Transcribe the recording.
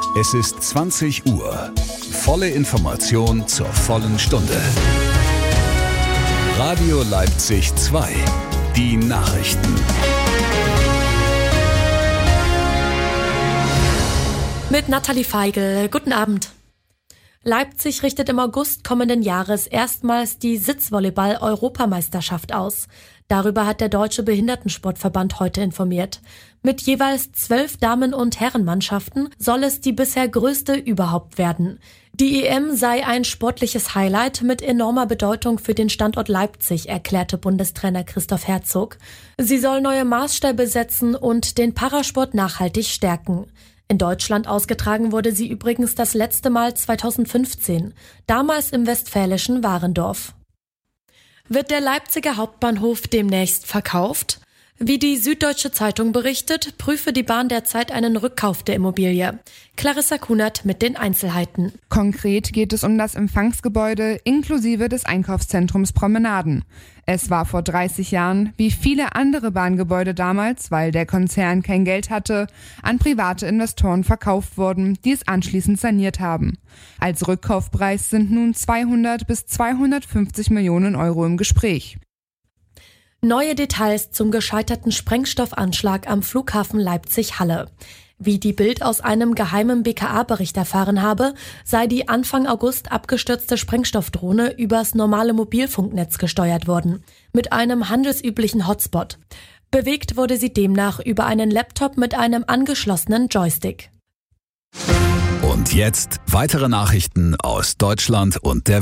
Es ist 20 Uhr. Volle Information zur vollen Stunde. Radio Leipzig 2. Die Nachrichten. Mit Nathalie Feigl. Guten Abend. Leipzig richtet im August kommenden Jahres erstmals die Sitzvolleyball-Europameisterschaft aus. Darüber hat der Deutsche Behindertensportverband heute informiert. Mit jeweils 12 Damen- und Herrenmannschaften soll es die bisher größte überhaupt werden. Die EM sei ein sportliches Highlight mit enormer Bedeutung für den Standort Leipzig, erklärte Bundestrainer Christoph Herzog. Sie soll neue Maßstäbe setzen und den Parasport nachhaltig stärken. In Deutschland ausgetragen wurde sie übrigens das letzte Mal 2015, damals im westfälischen Warendorf. Wird der Leipziger Hauptbahnhof demnächst verkauft? Wie die Süddeutsche Zeitung berichtet, prüfe die Bahn derzeit einen Rückkauf der Immobilie. Clarissa Kunert mit den Einzelheiten. Konkret geht es um das Empfangsgebäude inklusive des Einkaufszentrums Promenaden. Es war vor 30 Jahren, wie viele andere Bahngebäude damals, weil der Konzern kein Geld hatte, an private Investoren verkauft worden, die es anschließend saniert haben. Als Rückkaufpreis sind nun 200 bis 250 Millionen Euro im Gespräch. Neue Details zum gescheiterten Sprengstoffanschlag am Flughafen Leipzig-Halle. Wie die Bild aus einem geheimen BKA-Bericht erfahren habe, sei die Anfang August abgestürzte Sprengstoffdrohne übers normale Mobilfunknetz gesteuert worden, mit einem handelsüblichen Hotspot. Bewegt wurde sie demnach über einen Laptop mit einem angeschlossenen Joystick. Und jetzt weitere Nachrichten aus Deutschland und der